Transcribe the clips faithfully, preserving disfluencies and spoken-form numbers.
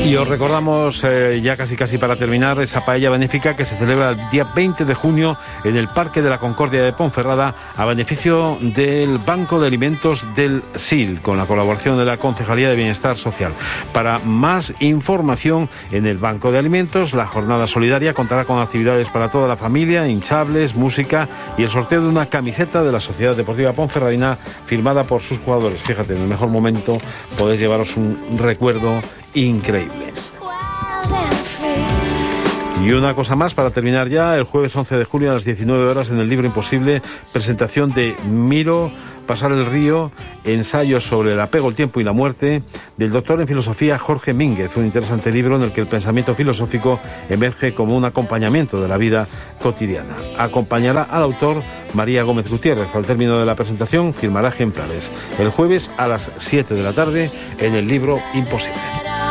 Y os recordamos, eh, ya casi casi para terminar, esa paella benéfica que se celebra el día veinte de junio en el Parque de la Concordia de Ponferrada a beneficio del Banco de Alimentos del S I L, con la colaboración de la Concejalía de Bienestar Social. Para más información, en el Banco de Alimentos, la jornada solidaria contará con actividades para toda la familia, hinchables, música y el sorteo de una camiseta de la Sociedad Deportiva Ponferradina firmada por sus jugadores. Fíjate, en el mejor momento podéis llevaros un recuerdo increíble. Y una cosa más para terminar ya, el jueves once de julio a las diecinueve horas en el Libro Imposible, presentación de Miro, Pasar el río, ensayo sobre el apego, el tiempo y la muerte, del doctor en filosofía Jorge Mínguez, un interesante libro en el que el pensamiento filosófico emerge como un acompañamiento de la vida cotidiana. Acompañará al autor María Gómez Gutiérrez. Al término de la presentación firmará ejemplares. El jueves a las siete de la tarde en el Libro Imposible.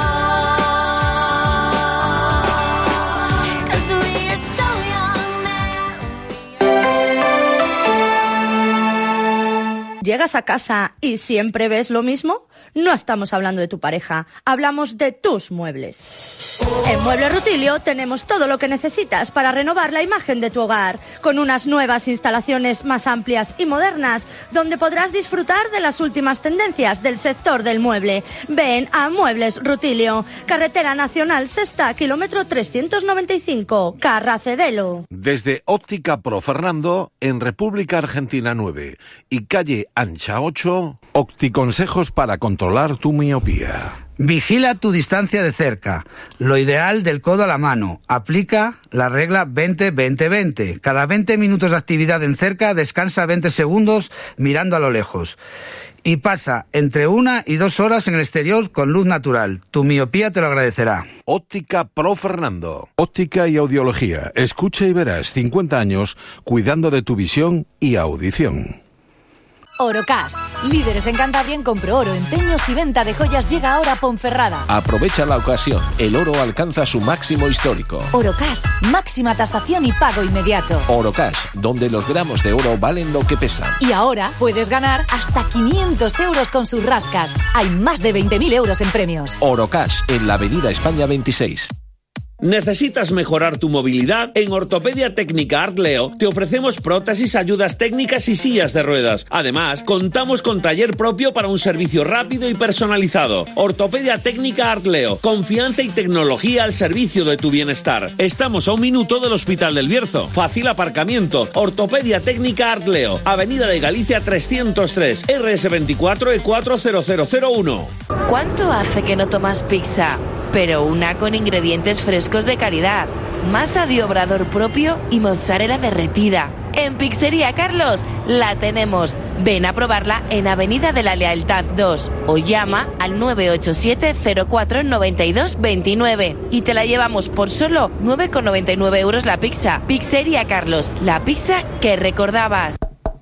¿Llegas a casa y siempre ves lo mismo? No estamos hablando de tu pareja, hablamos de tus muebles. En Muebles Rutilio tenemos todo lo que necesitas para renovar la imagen de tu hogar, con unas nuevas instalaciones más amplias y modernas, donde podrás disfrutar de las últimas tendencias del sector del mueble. Ven a Muebles Rutilio, Carretera Nacional Sexta, kilómetro trescientos noventa y cinco, Carracedelo. Desde Óptica Pro Fernando, en República Argentina nueve y calle Ancha ocho, Opticonsejos para controlar tu miopía. Vigila tu distancia de cerca, lo ideal del codo a la mano. Aplica la regla veinte veinte veinte. Cada veinte minutos de actividad en cerca, descansa veinte segundos mirando a lo lejos. Y pasa entre una y dos horas en el exterior con luz natural. Tu miopía te lo agradecerá. Óptica Pro Fernando. Óptica y audiología. Escucha y verás. cincuenta años cuidando de tu visión y audición. Orocash, líderes en Cantabria en compro oro, empeños y venta de joyas, llega ahora a Ponferrada. Aprovecha la ocasión, el oro alcanza su máximo histórico. Orocash, máxima tasación y pago inmediato. Orocash, donde los gramos de oro valen lo que pesan. Y ahora puedes ganar hasta quinientos euros con sus rascas. Hay más de veinte mil euros en premios. Orocash, en la avenida España veintiséis. ¿Necesitas mejorar tu movilidad? En Ortopedia Técnica Artleo te ofrecemos prótesis, ayudas técnicas y sillas de ruedas. Además, contamos con taller propio para un servicio rápido y personalizado. Ortopedia Técnica Artleo, confianza y tecnología al servicio de tu bienestar. Estamos a un minuto del Hospital del Bierzo. Fácil aparcamiento. Ortopedia Técnica Artleo, Avenida de Galicia trescientos tres, R S veinticuatro E cuatro cero cero cero uno. ¿Cuánto hace que no tomas pizza? Pero una con ingredientes frescos de calidad, masa de obrador propio y mozzarella derretida. En Pizzería Carlos la tenemos. Ven a probarla en Avenida de la Lealtad dos o llama al nueve ocho siete cero cuatro nueve dos dos nueve y te la llevamos por solo nueve con noventa y nueve euros la pizza. Pizzería Carlos, la pizza que recordabas.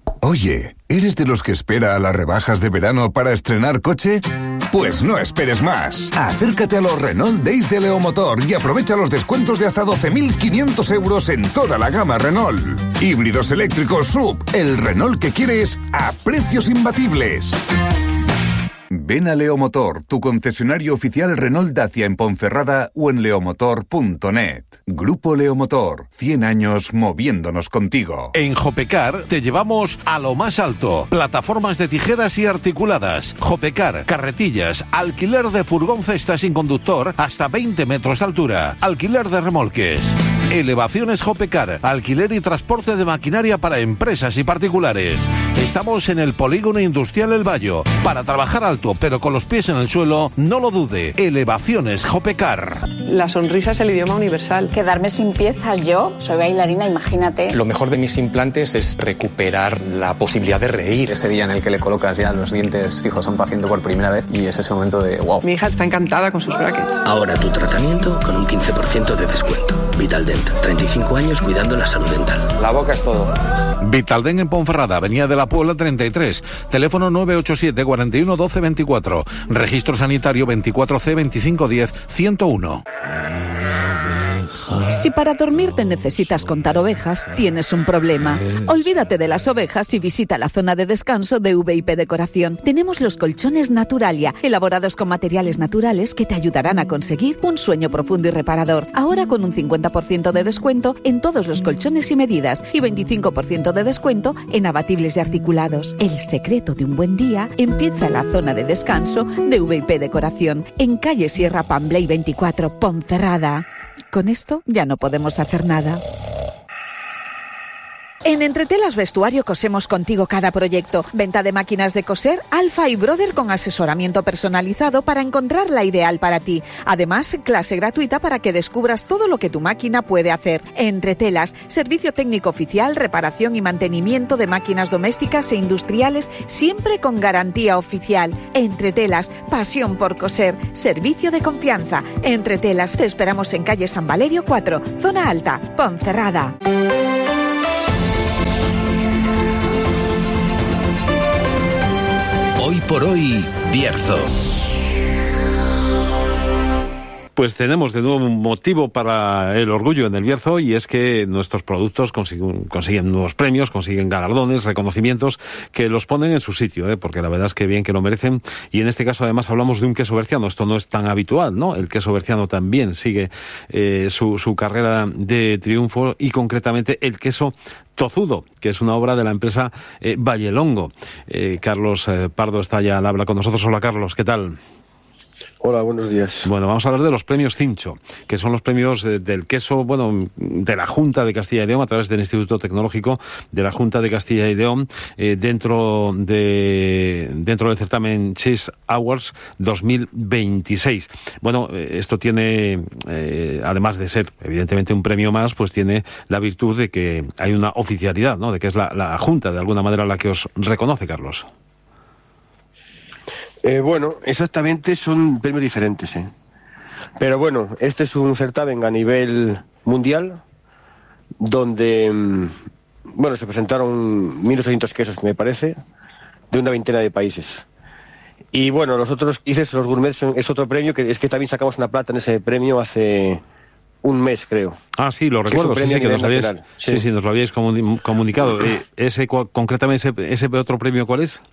Oye, ¿eres de los que espera a las rebajas de verano para estrenar coche? Pues no esperes más. Acércate a los Renault Days de Leomotor y aprovecha los descuentos de hasta doce mil quinientos euros en toda la gama Renault. Híbridos eléctricos S U V, el Renault que quieres a precios imbatibles. Ven a Leomotor, tu concesionario oficial Renault Dacia en Ponferrada o en leomotor punto net. Grupo Leomotor, cien años moviéndonos contigo. En Jopecar te llevamos a lo más alto. Plataformas de tijeras y articuladas. Jopecar, carretillas, alquiler de furgón cesta sin conductor hasta veinte metros de altura. Alquiler de remolques. Elevaciones Jopecar, alquiler y transporte de maquinaria para empresas y particulares. Estamos en el Polígono Industrial El Bayo. Para trabajar alto pero con los pies en el suelo, no lo dude. Elevaciones Jopecar. La sonrisa es el idioma universal. Quedarme sin piezas yo, soy bailarina, imagínate. Lo mejor de mis implantes es recuperar la posibilidad de reír. Ese día en el que le colocas ya los dientes fijos a un paciente por primera vez y es ese momento de wow. Mi hija está encantada con sus brackets. Ahora tu tratamiento con un quince por ciento de descuento. Vitaldent, treinta y cinco años cuidando la salud dental. La boca es todo. Vitaldent en Ponferrada, Avenida de la Puebla treinta y tres, teléfono nueve ocho siete cuarenta y uno doce veinticuatro, registro sanitario veinticuatro C veinticinco diez ciento uno. ovejas. Si para dormirte necesitas contar ovejas, tienes un problema. Olvídate de las ovejas y visita la zona de descanso de V I P Decoración. Tenemos los colchones Naturalia, elaborados con materiales naturales que te ayudarán a conseguir un sueño profundo y reparador. Ahora con un cincuenta por ciento de descuento en todos los colchones y medidas y veinticinco por ciento de descuento en abatibles y articulados. El secreto de un buen día empieza en la zona de descanso de V I P Decoración, en calle Sierra Pambley veinticuatro, Ponferrada. Con esto ya no podemos hacer nada. En Entretelas Vestuario cosemos contigo cada proyecto. Venta de máquinas de coser Alfa y Brother con asesoramiento personalizado para encontrar la ideal para ti. Además, clase gratuita para que descubras todo lo que tu máquina puede hacer. Entretelas, servicio técnico oficial, reparación y mantenimiento de máquinas domésticas e industriales, siempre con garantía oficial. Entretelas, pasión por coser, servicio de confianza. Entretelas, te esperamos en calle San Valerio cuatro, zona alta, Ponferrada. Hoy por hoy, Bierzo. Pues tenemos de nuevo un motivo para el orgullo en el Bierzo, y es que nuestros productos consiguen, consiguen nuevos premios, consiguen galardones, reconocimientos que los ponen en su sitio, ¿eh? Porque la verdad es que bien que lo merecen. Y en este caso además hablamos de un queso berciano. Esto no es tan habitual, ¿no? El queso berciano también sigue eh, su, su carrera de triunfo, y concretamente el queso Tozudo, que es una obra de la empresa eh, Vallelongo. Eh, Carlos eh, Pardo está ya al habla con nosotros. Hola, Carlos, ¿qué tal? Hola, buenos días. Bueno, vamos a hablar de los premios Cincho, que son los premios eh, del queso, bueno, de la Junta de Castilla y León, a través del Instituto Tecnológico de la Junta de Castilla y León, eh, dentro de dentro del certamen Cheese Awards dos mil veintiséis. Bueno, eh, esto tiene, eh, además de ser evidentemente un premio más, pues tiene la virtud de que hay una oficialidad, ¿no? De que es la, la Junta, de alguna manera, la que os reconoce, Carlos. Eh, bueno, exactamente son premios diferentes, ¿eh? Pero bueno, este es un certamen a nivel mundial donde, bueno, se presentaron mil ochocientos quesos, me parece, de una veintena de países. Y bueno, los otros dices, los gourmets, son, es otro premio, que es que también sacamos una plata en ese premio hace un mes, creo. Ah, sí, lo recuerdo, sí, sí, que nos habíais, sí. sí, sí, nos lo habíais comuni- comunicado. Eh, ese, concretamente, ese, ese otro premio, ¿cuál es?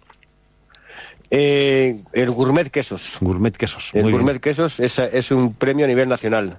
Eh, el Gourmet Quesos. Gourmet Quesos. El Muy Gourmet bien. Quesos es, es un premio a nivel nacional.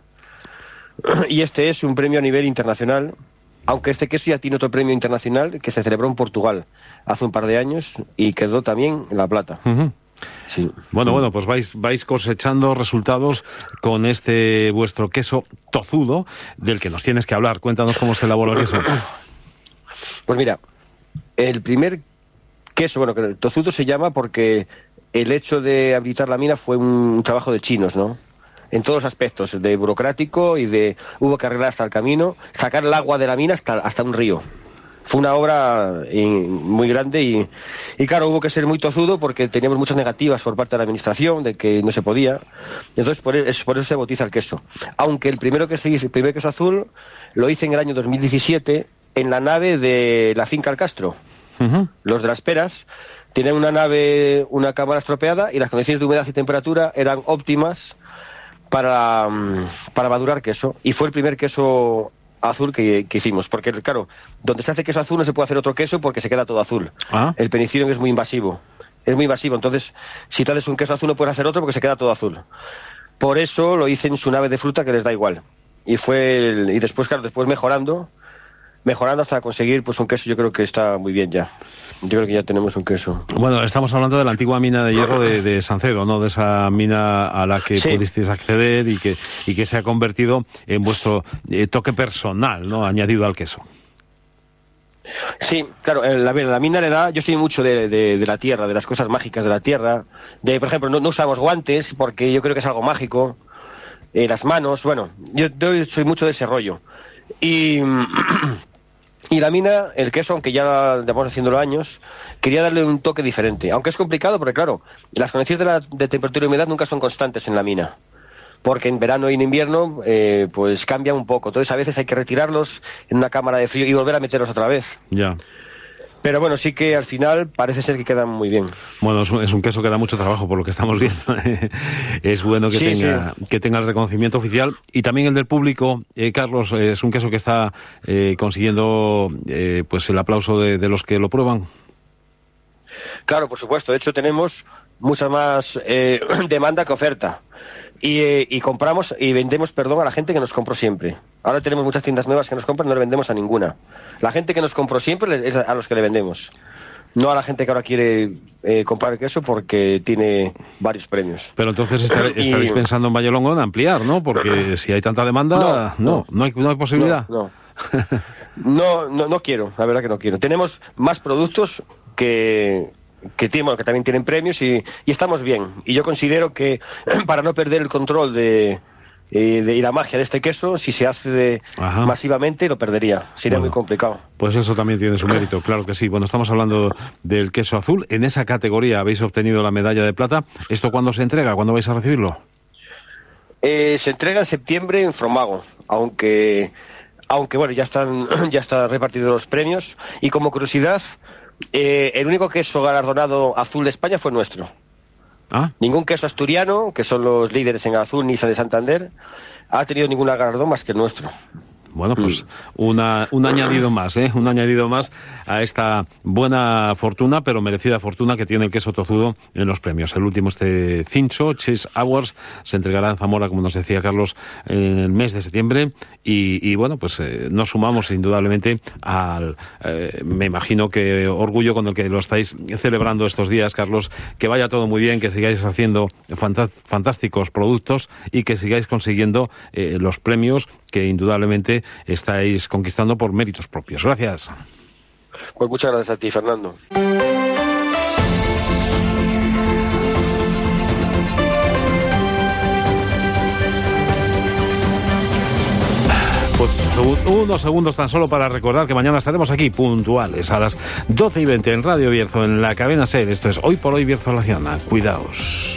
Y este es un premio a nivel internacional, aunque este queso ya tiene otro premio internacional que se celebró en Portugal hace un par de años y quedó también en la plata. Uh-huh. Sí. Bueno, bueno, pues vais, vais cosechando resultados con este vuestro queso Tozudo, del que nos tienes que hablar. Cuéntanos cómo se elabora el queso. Pues mira, el primer queso, bueno, que el Tozudo se llama porque el hecho de habilitar la mina fue un trabajo de chinos, ¿no? En todos los aspectos, de burocrático y de... Hubo que arreglar hasta el camino, sacar el agua de la mina hasta, hasta un río. Fue una obra y, muy grande y, y claro, hubo que ser muy tozudo porque teníamos muchas negativas por parte de la administración de que no se podía. Entonces, por eso, por eso se bautiza el queso. Aunque el primero que se hizo, el primer queso azul, lo hice en el año dos mil diecisiete en la nave de la finca El Castro. Uh-huh. Los de las peras tienen una nave, una cámara estropeada y las condiciones de humedad y temperatura eran óptimas para, para madurar queso. Y fue el primer queso azul que, que hicimos, porque claro, donde se hace queso azul no se puede hacer otro queso porque se queda todo azul. ¿Ah? El penicillium es muy invasivo, es muy invasivo, entonces si tú haces un queso azul no puedes hacer otro porque se queda todo azul. Por eso lo hice en su nave de fruta que les da igual. Y fue el, y después, claro, después mejorando mejorando hasta conseguir pues un queso, yo creo que está muy bien ya. Yo creo que ya tenemos un queso. Bueno, estamos hablando de la antigua mina de hierro de, de Sancedo, ¿no? De esa mina a la que sí. pudisteis acceder y que y que se ha convertido en vuestro eh, toque personal, ¿no? Añadido al queso. Sí, claro, la, la mina le da... Yo soy mucho de, de, de la tierra, de las cosas mágicas de la tierra. De, por ejemplo, no, no usamos guantes porque yo creo que es algo mágico. Eh, las manos, bueno, yo, yo soy mucho de ese rollo. Y... Y la mina, el queso, aunque ya llevamos haciéndolo años, quería darle un toque diferente. Aunque es complicado, porque claro, las condiciones de, la, de temperatura y humedad nunca son constantes en la mina. Porque en verano y en invierno, eh, pues cambia un poco. Entonces a veces hay que retirarlos en una cámara de frío y volver a meterlos otra vez. Ya. Pero bueno, sí que al final parece ser que quedan muy bien. Bueno, es un, es un queso que da mucho trabajo por lo que estamos viendo. Es bueno que, sí, tenga, sí. que tenga el reconocimiento oficial. Y también el del público, eh, Carlos, eh, es un queso que está eh, consiguiendo eh, pues el aplauso de, de los que lo prueban. Claro, por supuesto. De hecho, tenemos mucha más eh, demanda que oferta. Y, eh, y compramos y vendemos, perdón, a la gente que nos compró siempre. Ahora tenemos muchas tiendas nuevas que nos compran y no le vendemos a ninguna. La gente que nos compró siempre es a los que le vendemos. No a la gente que ahora quiere eh, comprar el queso porque tiene varios premios. Pero entonces estar, y... estaréis pensando en Vallelongo en ampliar, ¿no? Porque si hay tanta demanda, no, no, no, hay, no hay posibilidad. No no. no, no, no quiero, la verdad que no quiero. Tenemos más productos que... que, tiene, bueno, que también tienen premios y, y estamos bien. Y yo considero que para no perder el control de, de, y la magia de este queso, si se hace de, masivamente, lo perdería. Sería bueno, muy complicado. Pues eso también tiene su mérito, claro que sí. Bueno, estamos hablando del queso azul. En esa categoría habéis obtenido la medalla de plata. ¿Esto cuándo se entrega? ¿Cuándo vais a recibirlo? Eh, se entrega en septiembre en Fromago, aunque, aunque bueno, ya están, ya están repartidos los premios. Y como curiosidad... Eh, el único queso galardonado azul de España fue nuestro. ¿Ah? Ningún queso asturiano, que son los líderes en azul, Nisa de Santander, ha tenido ningún galardón más que el nuestro. Bueno, pues una, un añadido más, ¿eh? Un añadido más a esta buena fortuna, pero merecida fortuna que tiene el queso tozudo en los premios. El último, este Cincho Cheese Awards, se entregará en Zamora, como nos decía Carlos, en el mes de septiembre. Y, y bueno, pues eh, nos sumamos indudablemente al, eh, me imagino que orgullo con el que lo estáis celebrando estos días, Carlos. Que vaya todo muy bien, que sigáis haciendo fantásticos productos y que sigáis consiguiendo eh, los premios que indudablemente estáis conquistando por méritos propios. Gracias. Pues muchas gracias a ti, Fernando. Pues unos segundos tan solo para recordar que mañana estaremos aquí puntuales a las doce y veinte en Radio Bierzo, en la cadena SER. Esto es Hoy por Hoy Bierzo La Ciana. Cuidaos.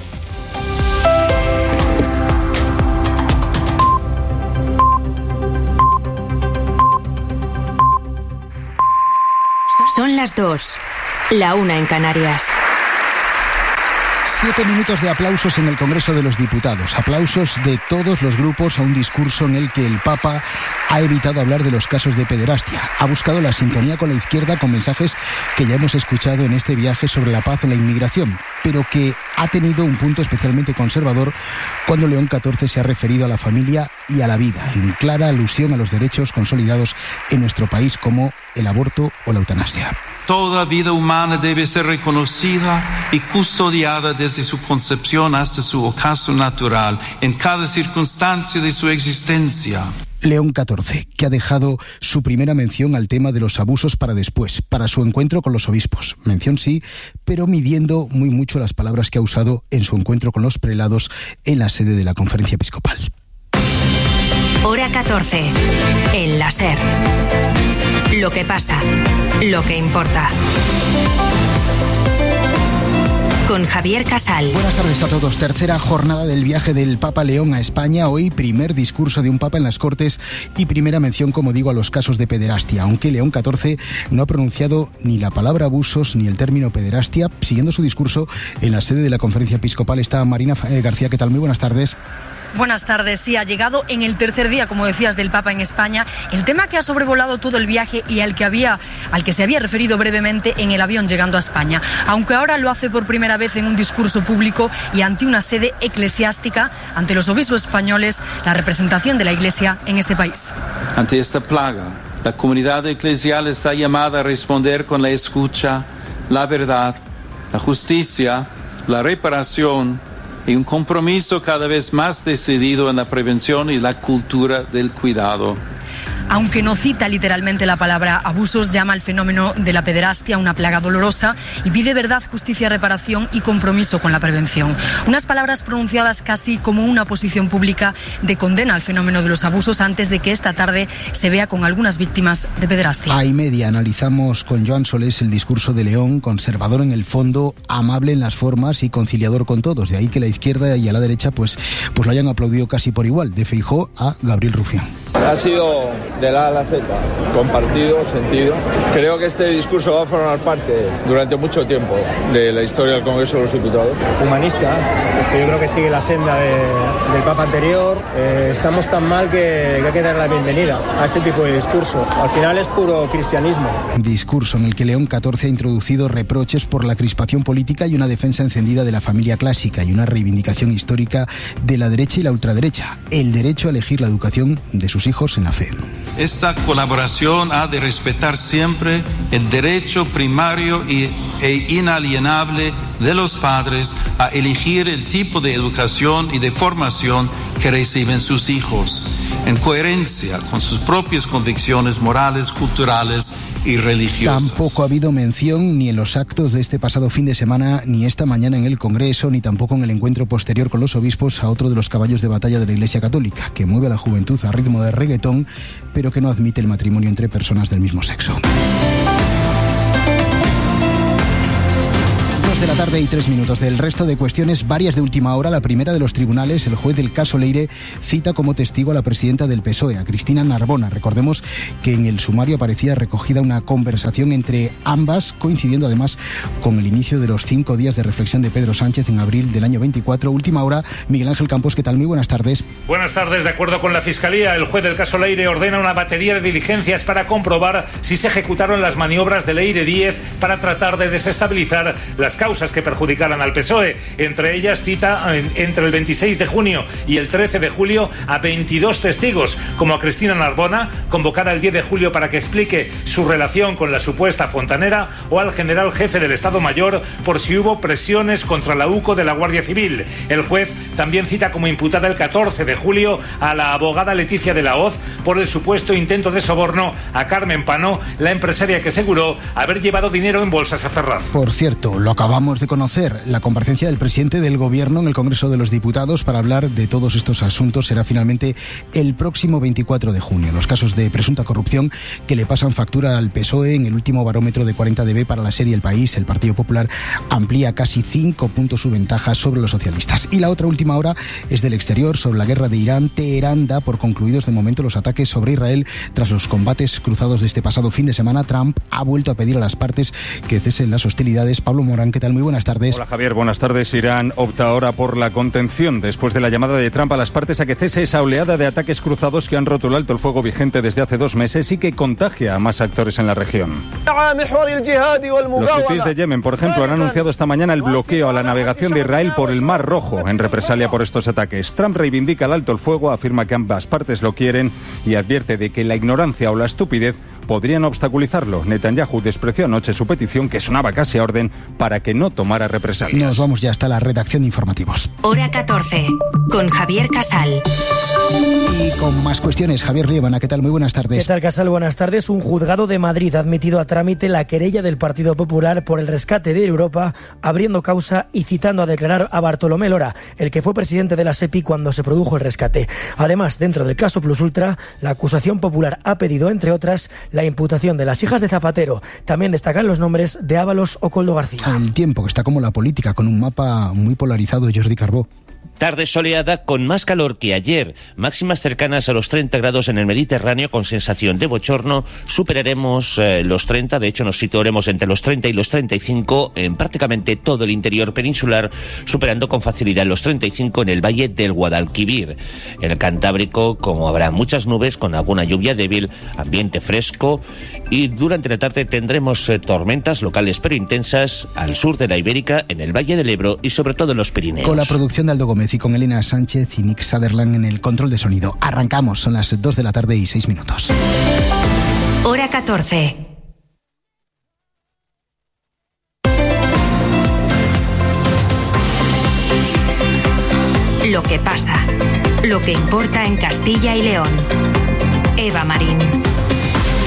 Son las dos, la una en Canarias. Siete minutos de aplausos en el Congreso de los Diputados. Aplausos de todos los grupos a un discurso en el que el Papa ha evitado hablar de los casos de pederastia. Ha buscado la sintonía con la izquierda con mensajes que ya hemos escuchado en este viaje sobre la paz o la inmigración, pero que ha tenido un punto especialmente conservador cuando León catorce se ha referido a la familia y a la vida, en clara alusión a los derechos consolidados en nuestro país como el aborto o la eutanasia. Toda vida humana debe ser reconocida y custodiada desde su concepción hasta su ocaso natural, en cada circunstancia de su existencia. León catorce, que ha dejado su primera mención al tema de los abusos para después, para su encuentro con los obispos. Mención sí, pero midiendo muy mucho las palabras que ha usado en su encuentro con los prelados en la sede de la Conferencia Episcopal. Hora catorce, en la SER. Lo que pasa, lo que importa. Con Javier Casal. Buenas tardes a todos. Tercera jornada del viaje del Papa León a España. Hoy primer discurso de un Papa en las Cortes y primera mención, como digo, a los casos de pederastia. Aunque León catorce no ha pronunciado ni la palabra abusos ni el término pederastia. Siguiendo su discurso en la sede de la Conferencia Episcopal está Marina García. ¿Qué tal? Muy buenas tardes. Buenas tardes. Sí, ha llegado en el tercer día, como decías, del Papa en España, el tema que ha sobrevolado todo el viaje y al que había, al que se había referido brevemente en el avión llegando a España. Aunque ahora lo hace por primera vez en un discurso público y ante una sede eclesiástica, ante los obispos españoles, la representación de la Iglesia en este país. Ante esta plaga, la comunidad eclesial está llamada a responder con la escucha, la verdad, la justicia, la reparación y un compromiso cada vez más decidido en la prevención y la cultura del cuidado. Aunque no cita literalmente la palabra abusos, llama al fenómeno de la pederastia una plaga dolorosa y pide verdad, justicia, reparación y compromiso con la prevención. Unas palabras pronunciadas casi como una posición pública de condena al fenómeno de los abusos antes de que esta tarde se vea con algunas víctimas de pederastia. A y media analizamos con Joan Solés el discurso de León, conservador en el fondo, amable en las formas y conciliador con todos. De ahí que la izquierda y a la derecha pues, pues lo hayan aplaudido casi por igual, de Feijóo a Gabriel Rufián. Ha sido de la A a la Z, compartido, sentido. Creo que este discurso va a formar parte durante mucho tiempo de la historia del Congreso de los Diputados. Humanista, es que yo creo que sigue la senda de, del Papa anterior. Eh, estamos tan mal que, que hay que dar la bienvenida a este tipo de discurso. Al final es puro cristianismo. Discurso en el que León catorce ha introducido reproches por la crispación política y una defensa encendida de la familia clásica y una reivindicación histórica de la derecha y la ultraderecha, el derecho a elegir la educación de sus hijos en la fe. Esta colaboración ha de respetar siempre el derecho primario y, e inalienable de los padres a elegir el tipo de educación y de formación que reciben sus hijos, en coherencia con sus propias convicciones morales, culturales y religiosas. Tampoco ha habido mención ni en los actos de este pasado fin de semana, ni esta mañana en el Congreso, ni tampoco en el encuentro posterior con los obispos a otro de los caballos de batalla de la Iglesia Católica, que mueve a la juventud a ritmo de reggaetón, pero que no admite el matrimonio entre personas del mismo sexo. De la tarde y tres minutos. Del resto de cuestiones, varias de última hora. La primera de los tribunales, el juez del caso Leire cita como testigo a la presidenta del P S O E, a Cristina Narbona. Recordemos que en el sumario aparecía recogida una conversación entre ambas, coincidiendo además con el inicio de los cinco días de reflexión de Pedro Sánchez en abril del año veinticuatro. Última hora, Miguel Ángel Campos, ¿qué tal? Muy buenas tardes. Buenas tardes. De acuerdo con la Fiscalía, el juez del caso Leire ordena una batería de diligencias para comprobar si se ejecutaron las maniobras de Leire Díez para tratar de desestabilizar las causas que perjudicaran al P S O E. Entre ellas cita entre el veintiséis de junio y el trece de julio a veintidós testigos, como a Cristina Narbona, convocada el diez de julio para que explique su relación con la supuesta fontanera, o al general jefe del Estado Mayor por si hubo presiones contra la U C O de la Guardia Civil. El juez también cita como imputada el catorce de julio a la abogada Leticia de la Hoz por el supuesto intento de soborno a Carmen Pano, la empresaria que aseguró haber llevado dinero en bolsas a Ferraz. Por cierto, lo acabamos de conocer, la comparecencia del presidente del Gobierno en el Congreso de los Diputados para hablar de todos estos asuntos será finalmente el próximo veinticuatro de junio. Los casos de presunta corrupción que le pasan factura al P S O E. En el último barómetro de cuarenta D B para la serie El País, el Partido Popular amplía casi cinco puntos su ventaja sobre los socialistas. Y la otra última hora es del exterior, sobre la guerra de Irán. Teherán da por concluidos de momento los ataques sobre Israel tras los combates cruzados de este pasado fin de semana. Trump ha vuelto a pedir a las partes que cesen las hostilidades. Pablo Morán, ¿qué tal? Muy buenas tardes. Hola Javier, buenas tardes. Irán opta ahora por la contención después de la llamada de Trump a las partes a que cese esa oleada de ataques cruzados que han roto el alto el fuego vigente desde hace dos meses y que contagia a más actores en la región. Los hutíes de Yemen, por ejemplo, han anunciado esta mañana el bloqueo a la navegación de Israel por el Mar Rojo en represalia por estos ataques. Trump reivindica el alto el fuego, afirma que ambas partes lo quieren y advierte de que la ignorancia o la estupidez podrían obstaculizarlo. Netanyahu despreció anoche su petición, que sonaba casi a orden, para que no tomara represalias. Nos vamos ya hasta la redacción de informativos. Hora catorce, con Javier Casal. Y con más cuestiones, Javier Riebana, ¿qué tal? Muy buenas tardes. ¿Qué tal, Casal? Buenas tardes. Un juzgado de Madrid ha admitido a trámite la querella del Partido Popular por el rescate de Europa, abriendo causa y citando a declarar a Bartolomé Lora, el que fue presidente de la SEPI cuando se produjo el rescate. Además, dentro del caso Plus Ultra, la acusación popular ha pedido, entre otras, la imputación de las hijas de Zapatero. También destacan los nombres de Ábalos o Koldo García. El tiempo, que está como la política, con un mapa muy polarizado, Jordi Carbó. Tarde soleada con más calor que ayer, máximas cercanas a los treinta grados en el Mediterráneo con sensación de bochorno. Superaremos eh, los treinta, de hecho nos situaremos entre los treinta y los treinta y cinco en prácticamente todo el interior peninsular, superando con facilidad los treinta y cinco en el valle del Guadalquivir. En el Cantábrico, como habrá muchas nubes con alguna lluvia débil, ambiente fresco, y durante la tarde tendremos eh, tormentas locales pero intensas al sur de la Ibérica, en el Valle del Ebro y sobre todo en los Pirineos. Con la producción de Aldo Gómez y con Elena Sánchez y Nick Sutherland en el control de sonido. Arrancamos, son las dos de la tarde y seis minutos. Hora catorce. Lo que pasa, lo que importa en Castilla y León. Eva Marín.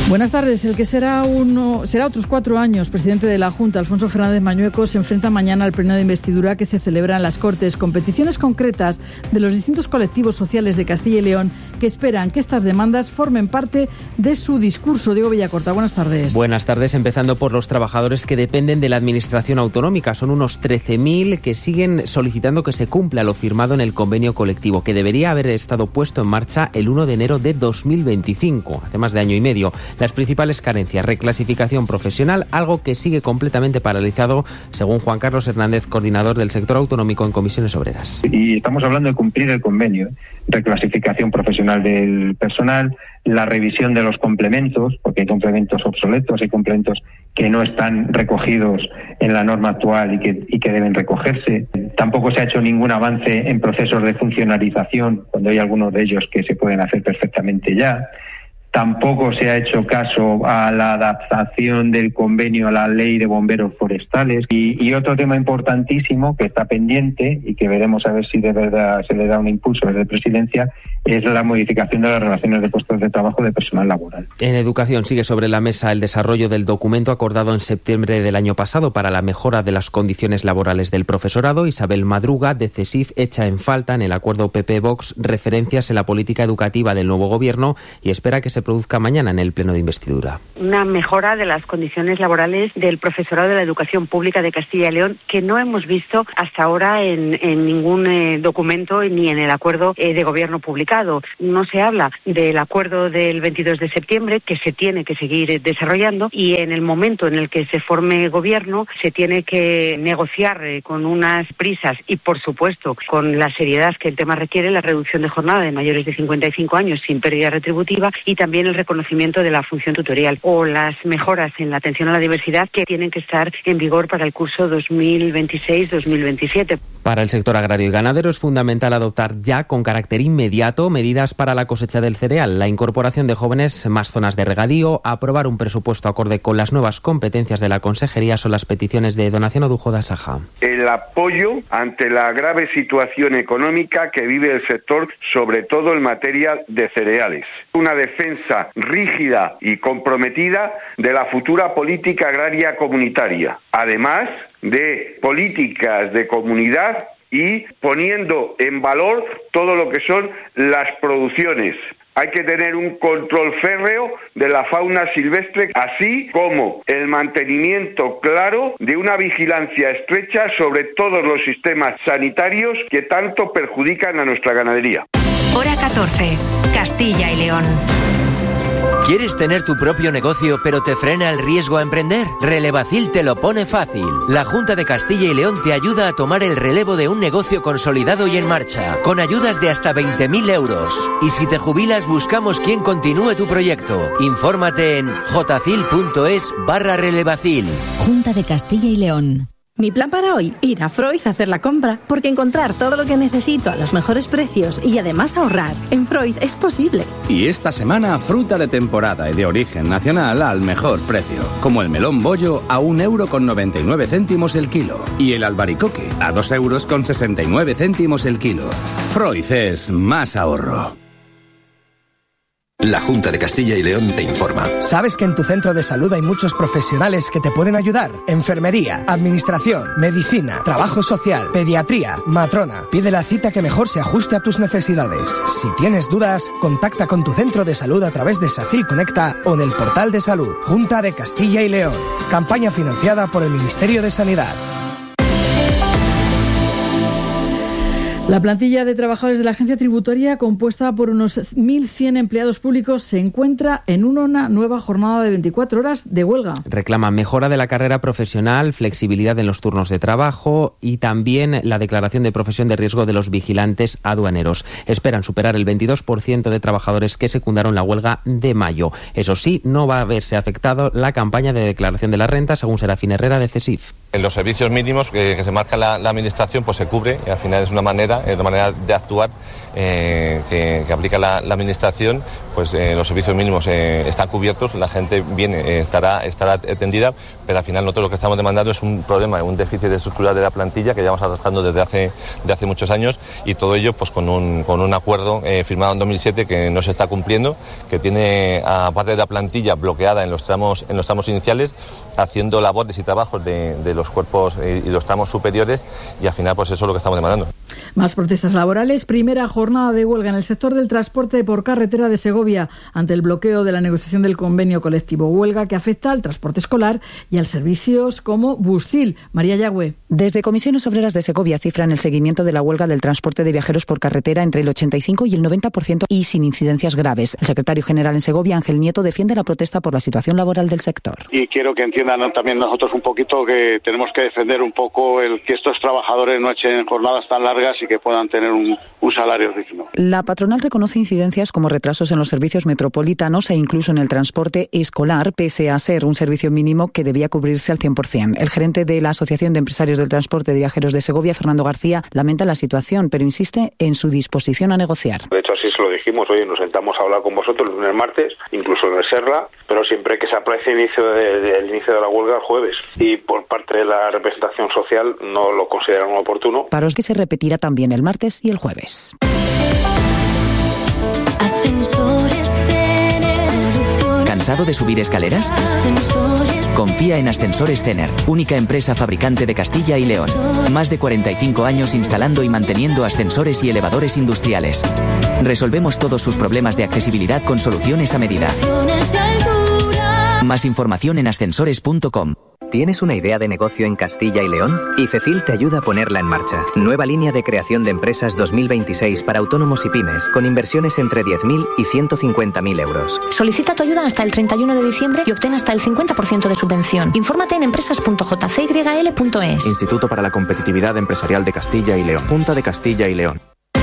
Buenas tardes. El que será uno será otros cuatro años presidente de la Junta, Alfonso Fernández Mañueco, se enfrenta mañana al pleno de investidura que se celebra en las Cortes, con peticiones concretas de los distintos colectivos sociales de Castilla y León que esperan que estas demandas formen parte de su discurso. Diego Villacorta, buenas tardes. Buenas tardes, empezando por los trabajadores que dependen de la administración autonómica. Son unos trece mil que siguen solicitando que se cumpla lo firmado en el convenio colectivo, que debería haber estado puesto en marcha el uno de enero de dos mil veinticinco, hace más de año y medio. Las principales carencias: reclasificación profesional, algo que sigue completamente paralizado, según Juan Carlos Hernández, coordinador del sector autonómico en Comisiones Obreras. Y estamos hablando de cumplir el convenio, reclasificación profesional del personal, la revisión de los complementos, porque hay complementos obsoletos, hay complementos que no están recogidos en la norma actual y que, y que deben recogerse. Tampoco se ha hecho ningún avance en procesos de funcionalización, cuando hay algunos de ellos que se pueden hacer perfectamente ya. Tampoco se ha hecho caso a la adaptación del convenio a la ley de bomberos forestales. Y, y otro tema importantísimo que está pendiente y que veremos a ver si de verdad se le da un impulso desde Presidencia es la modificación de las relaciones de puestos de trabajo de personal laboral. En educación sigue sobre la mesa el desarrollo del documento acordado en septiembre del año pasado para la mejora de las condiciones laborales del profesorado. Isabel Madruga, de CESIF, echa en falta en el acuerdo P P-Vox referencias en la política educativa del nuevo gobierno y espera que se produzca mañana en el pleno de investidura. Una mejora de las condiciones laborales del profesorado de la educación pública de Castilla y León que no hemos visto hasta ahora en, en ningún eh, documento ni en el acuerdo eh, de gobierno publicado. No se habla del acuerdo del veintidós de septiembre, que se tiene que seguir eh, desarrollando, y en el momento en el que se forme gobierno se tiene que negociar eh, con unas prisas y, por supuesto, con la seriedad que el tema requiere, la reducción de jornada de mayores de cincuenta y cinco años sin pérdida retributiva y también el reconocimiento de la función tutorial o las mejoras en la atención a la diversidad que tienen que estar en vigor para el curso dos mil veintiséis dos mil veintisiete. Para el sector agrario y ganadero es fundamental adoptar ya con carácter inmediato medidas para la cosecha del cereal, la incorporación de jóvenes, más zonas de regadío, aprobar un presupuesto acorde con las nuevas competencias de la Consejería son las peticiones de Donación Odujo da Saja. El apoyo ante la grave situación económica que vive el sector, sobre todo en materia de cereales. Una defensa rígida y comprometida de la futura política agraria comunitaria, además de políticas de comunidad y poniendo en valor todo lo que son las producciones. Hay que tener un control férreo de la fauna silvestre, así como el mantenimiento claro de una vigilancia estrecha sobre todos los sistemas sanitarios que tanto perjudican a nuestra ganadería. Hora catorce, Castilla y León. ¿Quieres tener tu propio negocio pero te frena el riesgo a emprender? Relevacil te lo pone fácil. La Junta de Castilla y León te ayuda a tomar el relevo de un negocio consolidado y en marcha, con ayudas de hasta veinte mil euros. Y si te jubilas, buscamos quien continúe tu proyecto. Infórmate en jcil.es barra relevacil. Junta de Castilla y León. Mi plan para hoy, ir a Freud a hacer la compra, porque encontrar todo lo que necesito a los mejores precios y además ahorrar en Freud es posible. Y esta semana, fruta de temporada y de origen nacional al mejor precio, como el melón bollo a un euro con noventa y nueve céntimos el kilo y el albaricoque a dos euros con sesenta y nueve céntimos el kilo. Freud es más ahorro. La Junta de Castilla y León te informa. ¿Sabes que en tu centro de salud hay muchos profesionales que te pueden ayudar? Enfermería, administración, medicina, trabajo social, pediatría, matrona. Pide la cita que mejor se ajuste a tus necesidades. Si tienes dudas, contacta con tu centro de salud a través de SACIL Conecta o en el portal de salud. Junta de Castilla y León. Campaña financiada por el Ministerio de Sanidad. La plantilla de trabajadores de la agencia tributaria, compuesta por unos mil cien empleados públicos, se encuentra en una nueva jornada de veinticuatro horas de huelga. Reclama mejora de la carrera profesional, flexibilidad en los turnos de trabajo y también la declaración de profesión de riesgo de los vigilantes aduaneros. Esperan superar el veintidós por ciento de trabajadores que secundaron la huelga de mayo. Eso sí, no va a verse afectado la campaña de declaración de la renta, según Serafín Herrera, de CESIF. En los servicios mínimos que, que se marca la, la Administración pues se cubre y al final es una manera, es una manera de actuar eh, que, que aplica la, la Administración, pues eh, los servicios mínimos eh, están cubiertos, la gente viene, eh, estará, estará atendida, pero al final nosotros lo que estamos demandando es un problema, un déficit estructural de la plantilla que llevamos arrastrando desde hace, de hace muchos años y todo ello pues con un, con un acuerdo eh, firmado en dos mil siete que no se está cumpliendo, que tiene a parte de la plantilla bloqueada en los tramos, en los tramos iniciales, haciendo labores y trabajos de, de los cuerpos y los tramos superiores y al final pues eso es lo que estamos demandando. Más protestas laborales. Primera jornada de huelga en el sector del transporte por carretera de Segovia ante el bloqueo de la negociación del convenio colectivo. Huelga que afecta al transporte escolar y a servicios como Buscil. María Yagüe. Desde Comisiones Obreras de Segovia cifran el seguimiento de la huelga del transporte de viajeros por carretera entre el ochenta y cinco y el noventa por ciento y sin incidencias graves. El secretario general en Segovia, Ángel Nieto, defiende la protesta por la situación laboral del sector. Y quiero que entiendan también nosotros un poquito que tenemos que defender un poco el que estos trabajadores no echen jornadas tan largas y que puedan tener un, un salario digno. La patronal reconoce incidencias como retrasos en los servicios metropolitanos e incluso en el transporte escolar, pese a ser un servicio mínimo que debía cubrirse al cien por ciento. El gerente de la Asociación de Empresarios del Transporte de Viajeros de Segovia, Fernando García, lamenta la situación, pero insiste en su disposición a negociar. De hecho, así se lo dijimos, oye, nos sentamos a hablar con vosotros el lunes, martes, incluso en el Serla, pero siempre que se aplace el inicio de, de, el inicio de la huelga el jueves. Y por parte de la representación social no lo consideran oportuno. Paros que se repetirá también el martes y el jueves. Ascensores Cener. ¿Cansado de subir escaleras? Ascensores. Confía en Ascensores Cener, única empresa fabricante de Castilla y León. Más de cuarenta y cinco años instalando y manteniendo ascensores y elevadores industriales. Resolvemos todos sus problemas de accesibilidad con soluciones a medida. Más información en ascensores punto com. ¿Tienes una idea de negocio en Castilla y León? ICECIL te ayuda a ponerla en marcha. Nueva línea de creación de empresas dos mil veintiséis para autónomos y pymes, con inversiones entre diez mil y ciento cincuenta mil euros. Solicita tu ayuda hasta el treinta y uno de diciembre y obtén hasta el cincuenta por ciento de subvención. Infórmate en empresas punto j c y l punto e s. Instituto para la Competitividad Empresarial de Castilla y León. Junta de Castilla y León.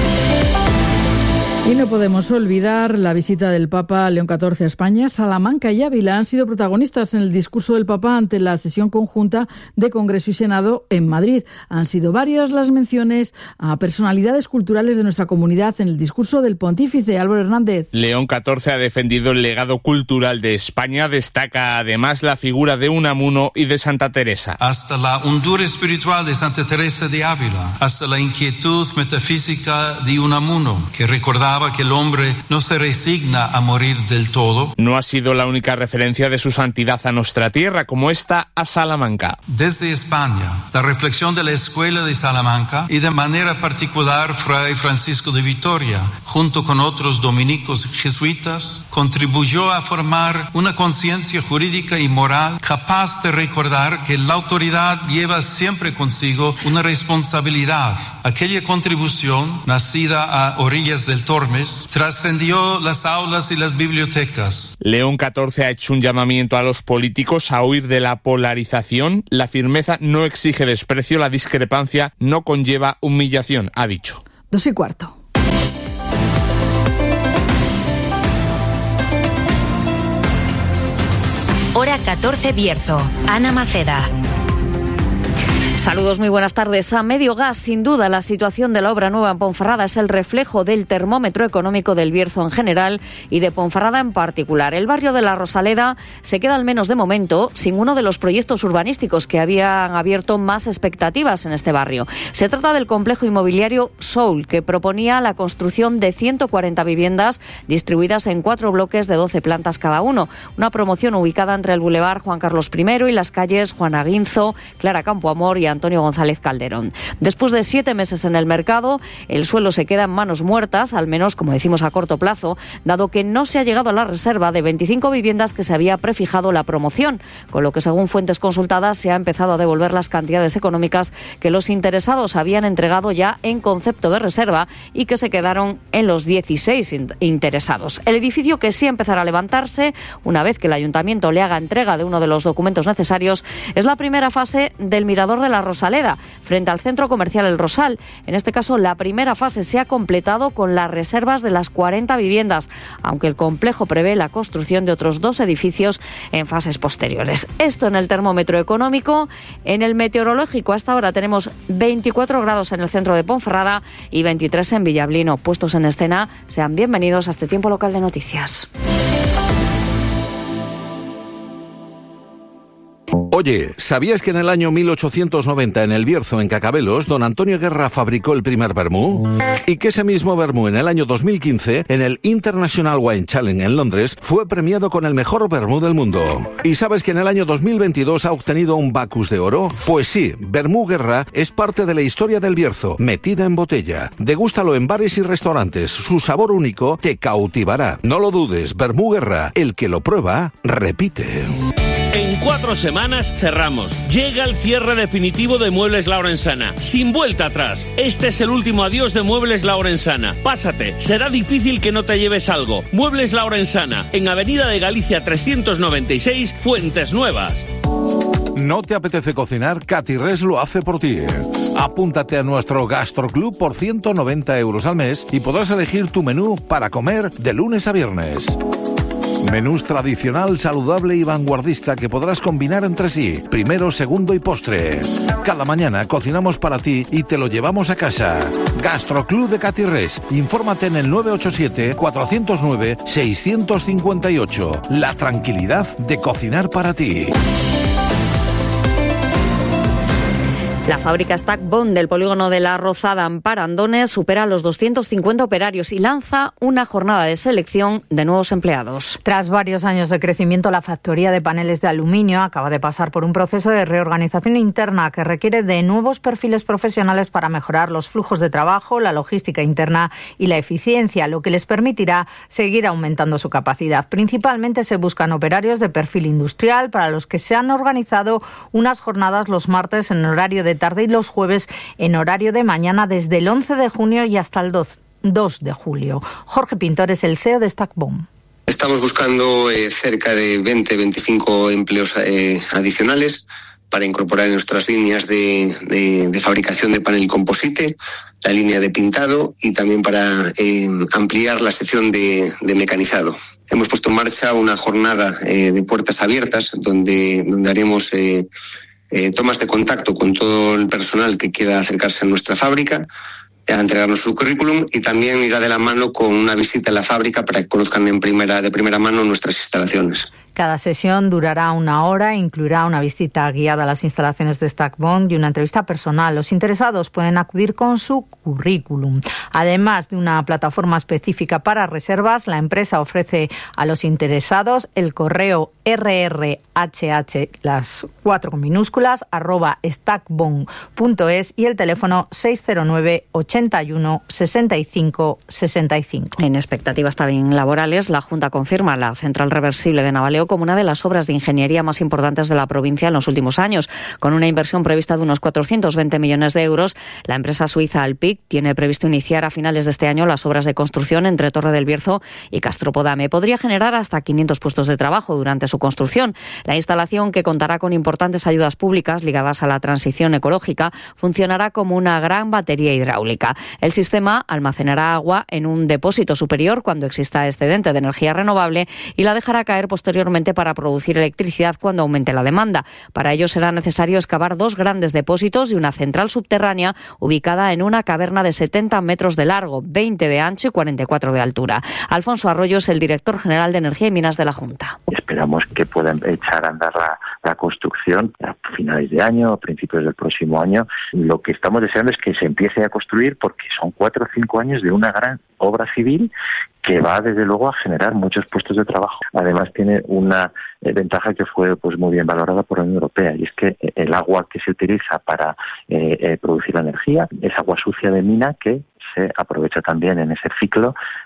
Y no podemos olvidar la visita del Papa León catorce a España. Salamanca y Ávila han sido protagonistas en el discurso del Papa ante la sesión conjunta de Congreso y Senado en Madrid. Han sido varias las menciones a personalidades culturales de nuestra comunidad en el discurso del pontífice. Álvaro Hernández. León catorce ha defendido el legado cultural de España. Destaca además la figura de Unamuno y de Santa Teresa. Hasta la hondura espiritual de Santa Teresa de Ávila, hasta la inquietud metafísica de Unamuno, que recordaba que el hombre no se resigna a morir del todo. No ha sido la única referencia de su santidad a nuestra tierra, como esta a Salamanca. Desde España, la reflexión de la Escuela de Salamanca y de manera particular Fray Francisco de Vitoria, junto con otros dominicos jesuitas, contribuyó a formar una conciencia jurídica y moral capaz de recordar que la autoridad lleva siempre consigo una responsabilidad. Aquella contribución, nacida a orillas del Tormes, trascendió las aulas y las bibliotecas. León catorce ha hecho un llamamiento a los políticos a huir de la polarización. La firmeza no exige desprecio, la discrepancia no conlleva humillación, ha dicho. Dos y cuarto. Hora catorce Bierzo. Ana Maceda. Saludos, muy buenas tardes. A medio gas, sin duda, la situación de la obra nueva en Ponferrada es el reflejo del termómetro económico del Bierzo en general y de Ponferrada en particular. El barrio de la Rosaleda se queda, al menos de momento, sin uno de los proyectos urbanísticos que habían abierto más expectativas en este barrio. Se trata del complejo inmobiliario Soul, que proponía la construcción de ciento cuarenta viviendas distribuidas en cuatro bloques de doce plantas cada uno. Una promoción ubicada entre el Boulevard Juan Carlos primero y las calles Juan Aguinzo, Clara Campoamor y Antonio González Calderón. Después de siete meses en el mercado, el suelo se queda en manos muertas, al menos, como decimos, a corto plazo, dado que no se ha llegado a la reserva de veinticinco viviendas que se había prefijado la promoción, con lo que, según fuentes consultadas, se ha empezado a devolver las cantidades económicas que los interesados habían entregado ya en concepto de reserva y que se quedaron en los dieciséis in- interesados. El edificio, que sí empezará a levantarse una vez que el ayuntamiento le haga entrega de uno de los documentos necesarios, es la primera fase del Mirador de la Rosaleda, frente al centro comercial El Rosal. En este caso, la primera fase se ha completado con las reservas de las cuarenta viviendas, aunque el complejo prevé la construcción de otros dos edificios en fases posteriores. Esto en el termómetro económico. En el meteorológico, hasta ahora tenemos veinticuatro grados en el centro de Ponferrada y veintitrés en Villablino. Puestos en escena, sean bienvenidos a este tiempo local de noticias. Oye, ¿sabías que en el año mil ochocientos noventa en el Bierzo, en Cacabelos, don Antonio Guerra fabricó el primer vermú? Y que ese mismo vermú en el año dos mil quince, en el International Wine Challenge en Londres, fue premiado con el mejor vermú del mundo. ¿Y sabes que en el año dos mil veintidós ha obtenido un Bacus de oro? Pues sí, Vermú Guerra es parte de la historia del Bierzo, metida en botella. Degústalo en bares y restaurantes, su sabor único te cautivará. No lo dudes, Vermú Guerra, el que lo prueba, repite. En cuatro semanas cerramos. Llega el cierre definitivo de Muebles Laurensana. Sin vuelta atrás. Este es el último adiós de Muebles Laurensana. Pásate. Será difícil que no te lleves algo. Muebles Laurensana. En Avenida de Galicia trescientos noventa y seis, Fuentes Nuevas. ¿No te apetece cocinar? Catirres lo hace por ti. Apúntate a nuestro Gastroclub por ciento noventa euros al mes y podrás elegir tu menú para comer de lunes a viernes. Menús tradicional, saludable y vanguardista que podrás combinar entre sí, primero, segundo y postre. Cada mañana cocinamos para ti y te lo llevamos a casa. Gastroclub de Catirres. Infórmate en el nueve ocho siete, cuatro cero nueve, seis cinco ocho. La tranquilidad de cocinar para ti. La fábrica Stack Bond del polígono de La Rozada en Parandones supera los doscientos cincuenta operarios y lanza una jornada de selección de nuevos empleados. Tras varios años de crecimiento, la factoría de paneles de aluminio acaba de pasar por un proceso de reorganización interna que requiere de nuevos perfiles profesionales para mejorar los flujos de trabajo, la logística interna y la eficiencia, lo que les permitirá seguir aumentando su capacidad. Principalmente se buscan operarios de perfil industrial para los que se han organizado unas jornadas los martes en horario de tarde y los jueves en horario de mañana desde el once de junio y hasta el dos de julio. Jorge Pintor es el C E O de Stack Bond. Estamos buscando eh, cerca de veinte a veinticinco empleos eh, adicionales para incorporar en nuestras líneas de, de, de fabricación de panel composite, la línea de pintado y también para eh, ampliar la sección de, de mecanizado. Hemos puesto en marcha una jornada eh, de puertas abiertas donde, donde haremos Eh, Eh, tomas de contacto con todo el personal que quiera acercarse a nuestra fábrica, a entregarnos su currículum y también irá de la mano con una visita a la fábrica para que conozcan en primera, de primera mano nuestras instalaciones. Cada sesión durará una hora e incluirá una visita guiada a las instalaciones de Stack Bond y una entrevista personal. Los interesados pueden acudir con su currículum. Además de una plataforma específica para reservas, la empresa ofrece a los interesados el correo rrhh, las cuatro con minúsculas, arroba stackbond punto es y el teléfono seis cero nueve, ochenta y uno, sesenta y cinco, sesenta y cinco. En expectativas también laborales, la Junta confirma la central reversible de Navaleo como una de las obras de ingeniería más importantes de la provincia en los últimos años. Con una inversión prevista de unos cuatrocientos veinte millones de euros, la empresa suiza Alpic tiene previsto iniciar a finales de este año las obras de construcción entre Torre del Bierzo y Castropodame. Podría generar hasta quinientos puestos de trabajo durante su construcción. La instalación, que contará con importantes ayudas públicas ligadas a la transición ecológica, funcionará como una gran batería hidráulica. El sistema almacenará agua en un depósito superior cuando exista excedente de energía renovable y la dejará caer posteriormente para producir electricidad cuando aumente la demanda. Para ello será necesario excavar dos grandes depósitos y una central subterránea ubicada en una caverna de setenta metros de largo, veinte de ancho y cuarenta y cuatro de altura. Alfonso Arroyo es el director general de Energía y Minas de la Junta. Esperamos que puedan echar a andar la, la construcción a finales de año, a principios del próximo año. Lo que estamos deseando es que se empiece a construir porque son cuatro o cinco años de una gran obra civil que va desde luego a generar muchos puestos de trabajo. Además tiene una eh, ventaja que fue pues muy bien valorada por la Unión Europea, y es que el agua que se utiliza para eh, eh, producir la energía es agua sucia de mina que se aprovecha también en ese ciclo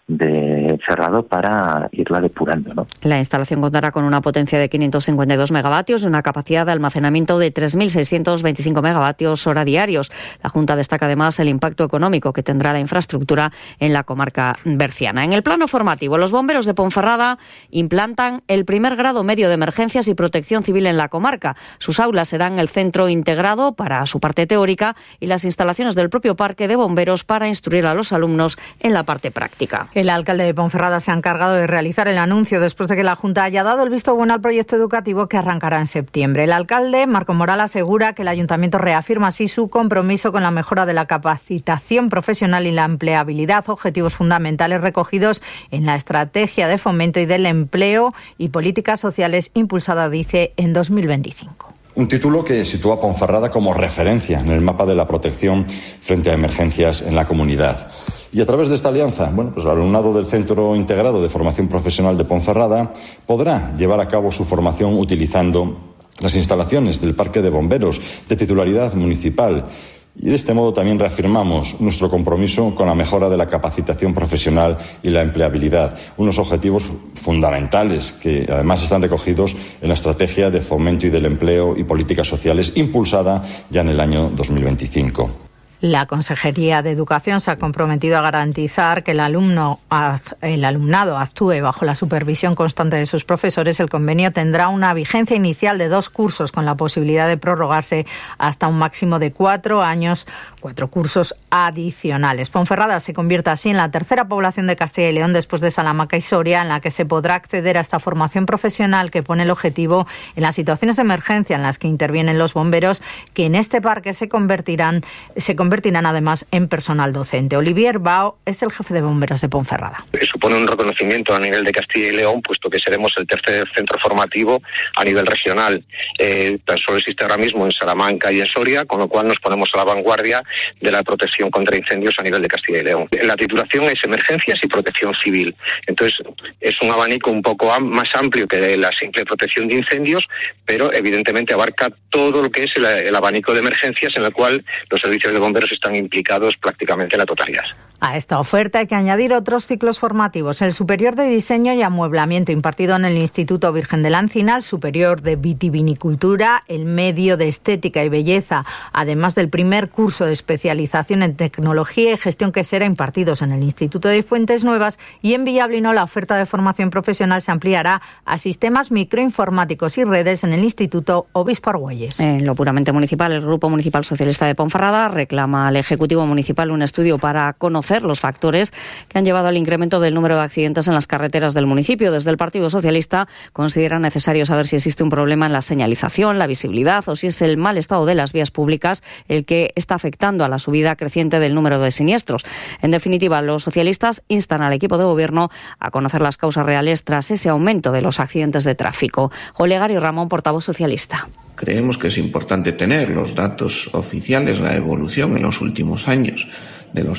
de cerrado para irla depurando, ¿no? La instalación contará con una potencia de quinientos cincuenta y dos megavatios y una capacidad de almacenamiento de tres mil seiscientos veinticinco megavatios hora diarios. La Junta destaca además el impacto económico que tendrá la infraestructura en la comarca berciana. En el plano formativo, los bomberos de Ponferrada implantan el primer grado medio de emergencias y protección civil en la comarca. Sus aulas serán el centro integrado para su parte teórica y las instalaciones del propio parque de bomberos para instruir a los alumnos en la parte práctica. El alcalde de Ponferrada se ha encargado de realizar el anuncio después de que la Junta haya dado el visto bueno al proyecto educativo que arrancará en septiembre. El alcalde, Marco Moral, asegura que el ayuntamiento reafirma así su compromiso con la mejora de la capacitación profesional y la empleabilidad, objetivos fundamentales recogidos en la estrategia de fomento y del empleo y políticas sociales impulsada, dice, en dos mil veinticinco. Un título que sitúa a Ponferrada como referencia en el mapa de la protección frente a emergencias en la comunidad. Y a través de esta alianza, bueno, pues el alumnado del Centro Integrado de Formación Profesional de Ponferrada podrá llevar a cabo su formación utilizando las instalaciones del Parque de Bomberos de titularidad municipal. Y de este modo también reafirmamos nuestro compromiso con la mejora de la capacitación profesional y la empleabilidad, unos objetivos fundamentales que además están recogidos en la Estrategia de Fomento y del Empleo y Políticas Sociales impulsada ya en el año dos mil veinticinco. La Consejería de Educación se ha comprometido a garantizar que el alumno, el alumnado actúe bajo la supervisión constante de sus profesores. El convenio tendrá una vigencia inicial de dos cursos con la posibilidad de prorrogarse hasta un máximo de cuatro años, cuatro cursos adicionales. Ponferrada se convierte así en la tercera población de Castilla y León después de Salamanca y Soria en la que se podrá acceder a esta formación profesional que pone el objetivo en las situaciones de emergencia en las que intervienen los bomberos, que en este parque se convertirán se convertirán además en personal docente. Olivier Bao es el jefe de bomberos de Ponferrada. Supone un reconocimiento a nivel de Castilla y León, puesto que seremos el tercer centro formativo a nivel regional. Eh, tan solo existe ahora mismo en Salamanca y en Soria, con lo cual nos ponemos a la vanguardia de la protección contra incendios a nivel de Castilla y León. La titulación es emergencias y protección civil. Entonces, es un abanico un poco am- más amplio que la simple protección de incendios, pero evidentemente abarca todo lo que es el, el abanico de emergencias en el cual los servicios de bomberos están implicados prácticamente en la totalidad. A esta oferta hay que añadir otros ciclos formativos: el superior de diseño y amueblamiento impartido en el Instituto Virgen del Encina, el superior de vitivinicultura, el medio de estética y belleza, además del primer curso de especialización en tecnología y gestión que será impartidos en el Instituto de Fuentes Nuevas, y en Villablino la oferta de formación profesional se ampliará a sistemas microinformáticos y redes en el Instituto Obispo Argüelles. En lo puramente municipal, el Grupo Municipal Socialista de Ponferrada reclama al Ejecutivo Municipal un estudio para conocer los factores que han llevado al incremento del número de accidentes en las carreteras del municipio. Desde el Partido Socialista consideran necesario saber si existe un problema en la señalización, la visibilidad o si es el mal estado de las vías públicas el que está afectando a la subida creciente del número de siniestros. En definitiva, los socialistas instan al equipo de gobierno a conocer las causas reales tras ese aumento de los accidentes de tráfico. Olegario Ramón, portavoz socialista. Creemos que es importante tener los datos oficiales, la evolución en los últimos años de los